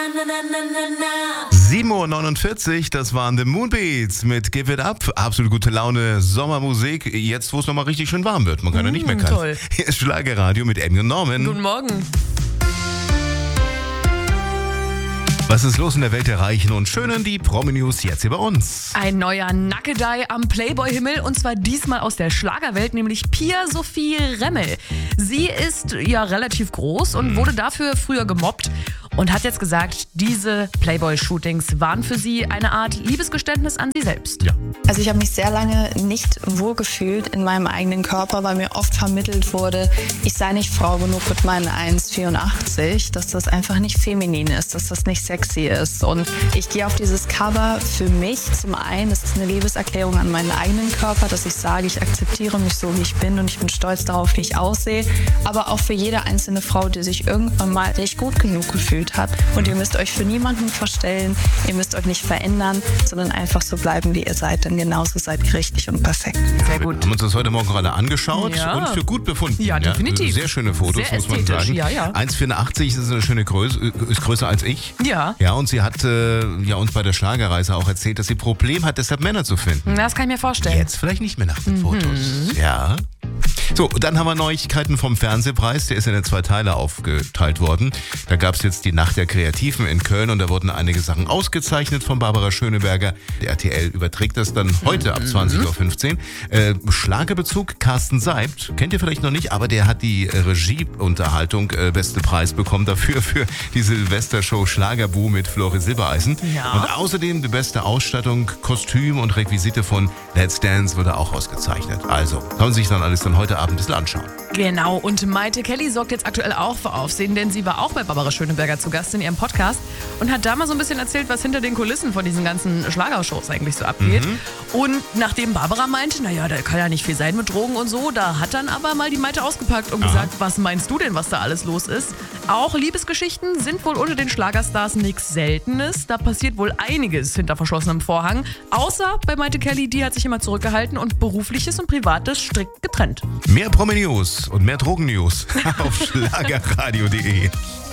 7:49 Uhr, das waren The Moonbeats mit Give It Up. Absolut gute Laune, Sommermusik. Jetzt, wo es nochmal richtig schön warm wird. Man kann ja nicht meckern. Toll. Hier ist Schlagerradio mit Emmy und Norman. Guten Morgen. Was ist los in der Welt der Reichen und Schönen? Die Promi-News jetzt hier bei uns. Ein neuer Nackedei am Playboy-Himmel und zwar diesmal aus der Schlagerwelt, nämlich Pia Sophie Remmel. Sie ist ja relativ groß und wurde dafür früher gemobbt und hat jetzt gesagt, diese Playboy-Shootings waren für sie eine Art Liebesgeständnis an sie selbst. Ja. Also ich habe mich sehr lange nicht wohlgefühlt in meinem eigenen Körper, weil mir oft vermittelt wurde, ich sei nicht Frau genug mit meinen 1,84, dass das einfach nicht feminin ist, dass das nicht sexy ist. Und ich gehe auf dieses Cover für mich. Zum einen ist es eine Liebeserklärung an meinen eigenen Körper, dass ich sage, ich akzeptiere mich so, wie ich bin und ich bin stolz darauf, wie ich aussehe. Aber auch für jede einzelne Frau, die sich irgendwann mal nicht gut genug gefühlt hat. Und ihr müsst euch für niemanden verstellen, ihr müsst euch nicht verändern, sondern einfach so bleiben, wie ihr seid. Denn genauso seid ihr richtig und perfekt. Sehr gut. Wir haben uns das heute Morgen gerade angeschaut und für gut befunden. Ja, definitiv. Sehr schöne Fotos, Sehr muss man ästhetisch, sagen. ja. 1,84 ist eine schöne Größe, ist größer als ich. Ja. Ja, und sie hat uns bei der Schlagerreise auch erzählt, dass sie ein Problem hat, deshalb Männer zu finden. Das kann ich mir vorstellen. Jetzt vielleicht nicht mehr nach den Fotos. Ja. So, dann haben wir Neuigkeiten vom Fernsehpreis. Der ist in 2 Teile aufgeteilt worden. Da gab es jetzt die Nacht der Kreativen in Köln und da wurden einige Sachen ausgezeichnet von Barbara Schöneberger. Der RTL überträgt das dann heute ab 20:15 Uhr. Schlagerbezug Carsten Seibt, kennt ihr vielleicht noch nicht, aber der hat die Regieunterhaltung beste Preis bekommen dafür für die Silvestershow Schlagerbu mit Flori Silbereisen. Ja. Und außerdem die beste Ausstattung, Kostüm und Requisite von Let's Dance wurde auch ausgezeichnet. Also, kann man sich dann alles heute Abend ein bisschen anschauen. Genau, und Maite Kelly sorgt jetzt aktuell auch für Aufsehen, denn sie war auch bei Barbara Schöneberger zu Gast in ihrem Podcast und hat da mal so ein bisschen erzählt, was hinter den Kulissen von diesen ganzen Schlagershows eigentlich so abgeht. Und nachdem Barbara meinte, naja, da kann ja nicht viel sein mit Drogen und so, da hat dann aber mal die Maite ausgepackt und gesagt, was meinst du denn, was da alles los ist? Auch Liebesgeschichten sind wohl unter den Schlagerstars nichts Seltenes. Da passiert wohl einiges hinter verschlossenem Vorhang. Außer bei Maite Kelly, die hat sich immer zurückgehalten und Berufliches und Privates strikt getrennt. Mehr Promi-News und mehr Drogen-News auf schlagerradio.de.